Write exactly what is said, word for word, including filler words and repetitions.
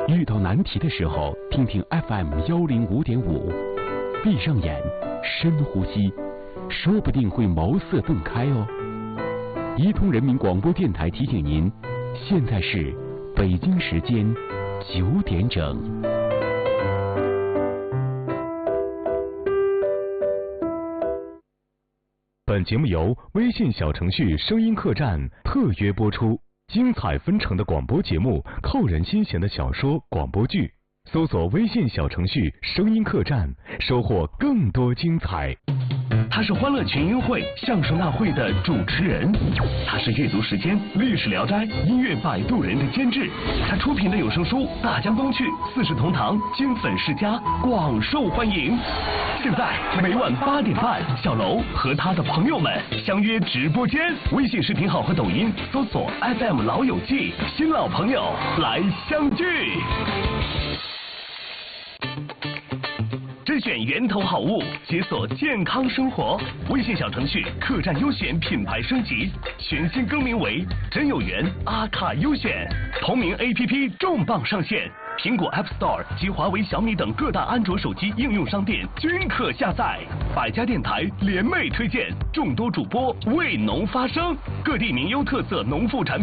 遇到难题的时候，听听 F M 幺零五点五，闭上眼，深呼吸，说不定会茅塞顿开哦。伊通人民广播电台提醒您，现在是北京时间九点整。 本节目由微信小程序声音客栈特约播出，精彩纷呈的广播节目，扣人心弦的小说、广播剧，搜索微信小程序声音客栈，收获更多精彩。 他是欢乐群英会、相声大会的主持人，他是阅读时间、历史聊斋、音乐摆渡人的监制，他出品的有声书《大江东去》《四世同堂》《金粉世家》广受欢迎。现在每晚八点半，小楼和他的朋友们相约直播间，微信视频号和抖音搜索 F M 老友记，新老朋友来相聚。甄选源头好物，解锁健康生活。微信小程序客栈优选品牌升级，全新更名为真有缘阿卡优选。同名 A P P 重磅上线，苹果 App Store 及华为、小米等各大安卓手机应用商店均可下载。百家电台联袂推荐，众多主播为农发声，各地名优特色农副产品。